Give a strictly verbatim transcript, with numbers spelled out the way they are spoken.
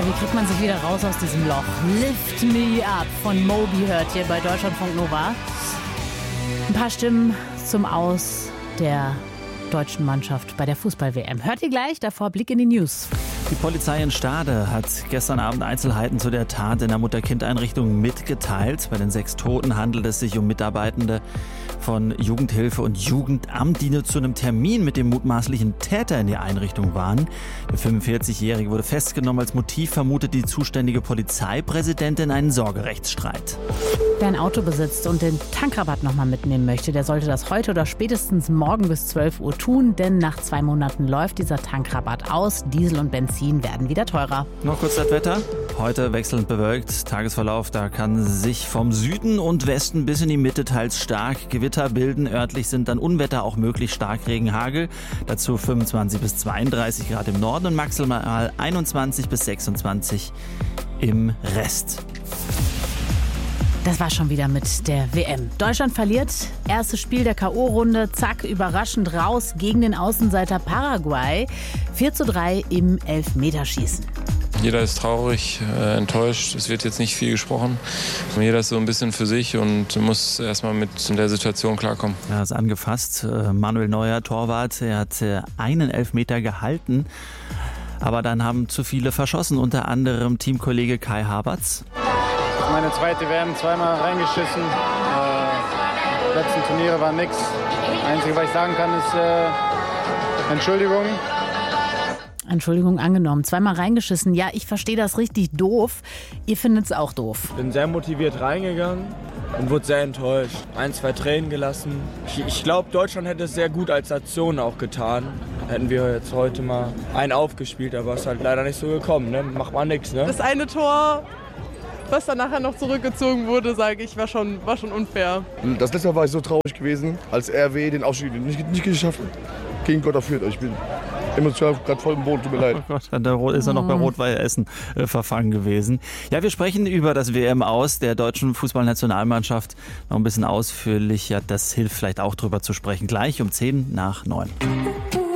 Ja, wie kriegt man sich wieder raus aus diesem Loch? Lift Me Up von Moby hört hier bei Deutschlandfunk Nova. Ein paar Stimmen zum Aus der deutschen Mannschaft bei der Fußball-W M. Hört ihr gleich, davor Blick in die News. Die Polizei in Stade hat gestern Abend Einzelheiten zu der Tat in der Mutter-Kind-Einrichtung mitgeteilt. Bei den sechs Toten handelt es sich um Mitarbeitende von Jugendhilfe und Jugendamt, die nur zu einem Termin mit dem mutmaßlichen Täter in die Einrichtung waren. Der fünfundvierzigjährige wurde festgenommen. Als Motiv vermutet die zuständige Polizeipräsidentin einen Sorgerechtsstreit. Wer ein Auto besitzt und den Tankrabatt nochmal mitnehmen möchte, der sollte das heute oder spätestens morgen bis zwölf Uhr tun, denn nach zwei Monaten läuft dieser Tankrabatt aus. Diesel und Benzin werden wieder teurer. Noch kurz das Wetter. Heute wechselnd bewölkt. Tagesverlauf, da kann sich vom Süden und Westen bis in die Mitte teils stark Gewitter bilden. Örtlich sind dann Unwetter auch möglich, Starkregen, Hagel. Dazu fünfundzwanzig bis zweiunddreißig Grad im Norden und maximal einundzwanzig bis sechsundzwanzig im Rest. Das war schon wieder mit der W M. Deutschland verliert. Erstes Spiel der K O-Runde. Zack, überraschend raus gegen den Außenseiter Paraguay. vier zu drei im Elfmeterschießen. Jeder ist traurig, äh, enttäuscht. Es wird jetzt nicht viel gesprochen. Jeder ist so ein bisschen für sich und muss erstmal mit der Situation klarkommen. Ja, ist angefasst. Manuel Neuer, Torwart, er hat einen Elfmeter gehalten. Aber dann haben zu viele verschossen, unter anderem Teamkollege Kai Havertz. Meine zweite W M, zweimal reingeschissen. Äh, letzten Turniere war nix. Das Einzige, was ich sagen kann, ist äh, Entschuldigung. Entschuldigung angenommen. Zweimal reingeschissen. Ja, ich verstehe das richtig doof. Ihr findet es auch doof. Ich bin sehr motiviert reingegangen und wurde sehr enttäuscht. Ein, zwei Tränen gelassen. Ich, ich glaube, Deutschland hätte es sehr gut als Nation auch getan. Hätten wir jetzt heute mal einen aufgespielt, aber es ist halt leider nicht so gekommen. Ne? Macht man nichts. Ne? Das eine Tor, was dann nachher noch zurückgezogen wurde, sage ich, war schon, war schon unfair. Das letzte Mal war ich so traurig gewesen, als R W den Aufstieg nicht, nicht geschafft hat. Gegen Gott erführt. Ich bin emotional gerade voll im Boden, tut mir leid. Oh Gott, da ist er noch bei Rot-Weiß Essen äh, verfangen gewesen. Ja, wir sprechen über das W M aus der deutschen Fußballnationalmannschaft noch ein bisschen ausführlicher. Das hilft vielleicht auch drüber zu sprechen. Gleich um zehn nach neun.